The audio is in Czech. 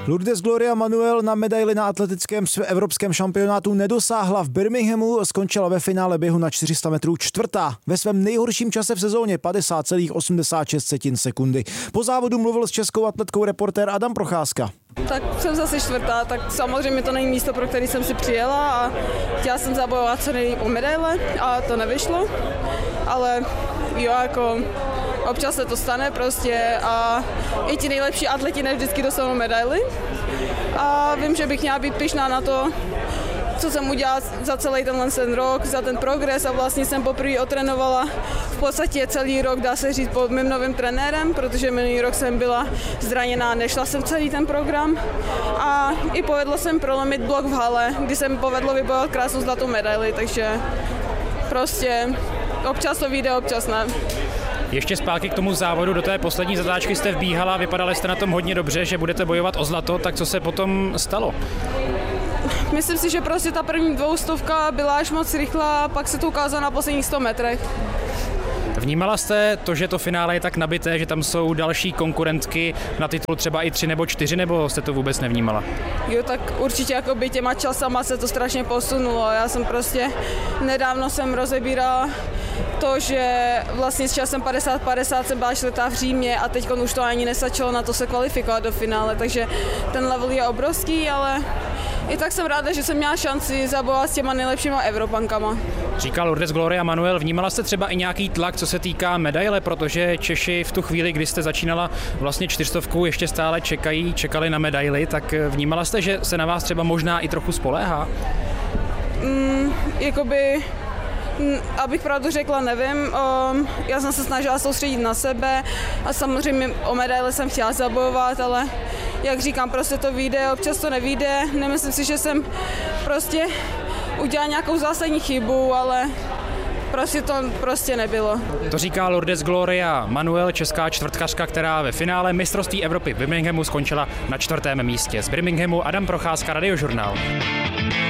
Lourdes Gloria Manuel na medaili na atletickém evropském šampionátu nedosáhla. V Birminghamu skončila ve finále běhu na 400 metrů čtvrtá. Ve svém nejhorším čase v sezóně 50,86 sekundy. Po závodu mluvil s českou atletkou reportér Adam Procházka. Tak jsem zase čtvrtá, tak samozřejmě to není místo, pro který jsem si přijela a chtěla jsem zabojovat co nejlíp o medaile a to nevyšlo, ale jo, jako občas se to stane prostě a i ti nejlepší atleti ne vždycky dostanou medaily a vím, že bych měla být pyšná na to, co jsem udělala za celý ten rok, za ten progres a vlastně jsem poprvé otrénovala v podstatě celý rok, dá se říct, pod mým novým trenérem, protože minulý rok jsem byla zraněná, nešla jsem celý ten program a i povedlo jsem prolomit blok v hale, kdy jsem povedlo vybojovat krásnou zlatou medaili, takže prostě občas to vyjde, občas ne. Ještě zpátky k tomu závodu, do té poslední zatáčky jste vbíhala, vypadali jste na tom hodně dobře, že budete bojovat o zlato, tak co se potom stalo? Myslím si, že prostě ta první 200 byla až moc rychlá, pak se to ukázalo na posledních 100 metrech. Vnímala jste to, že to finále je tak nabité, že tam jsou další konkurentky na titul třeba i 3 nebo 4, nebo jste to vůbec nevnímala? Jo, tak určitě jakoby těma časama se to strašně posunulo. Já jsem prostě nedávno jsem rozebírala to, že vlastně s časem 50-50 jsem byla čtvrtá v Římě a teď už to ani nestačilo na to se kvalifikovat do finále, takže ten level je obrovský, ale i tak jsem ráda, že jsem měla šanci zabojovat s těma nejlepšíma Evropankama. Říká Lourdes Gloria Manuel, vnímala jste třeba i nějaký tlak, co se týká medaile, protože Češi v tu chvíli, kdy jste začínala vlastně 400, ještě stále čekali na medaili, tak vnímala jste, že se na vás třeba možná i trochu spoléhá? Abych pravdu řekla, nevím. Já jsem se snažila soustředit na sebe a samozřejmě o medaile jsem chtěla zabojovat, ale jak říkám, prostě to vyjde, občas to nevyjde. Nemyslím si, že jsem prostě udělala nějakou zásadní chybu, ale prostě to nebylo. To říká Lourdes Gloria Manuel, česká čtvrtkařka, která ve finále mistrovství Evropy v Birminghamu skončila na 4. místě. Z Birminghamu Adam Procházka, Radiožurnál.